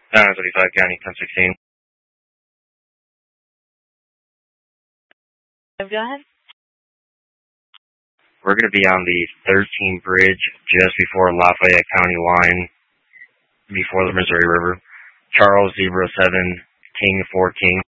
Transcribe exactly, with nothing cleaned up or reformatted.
Uh, thirty-five County, ten sixteen. Go ahead. We're going to be on the thirteen bridge just before Lafayette County line, before the Missouri River. Charles zero seven King four King.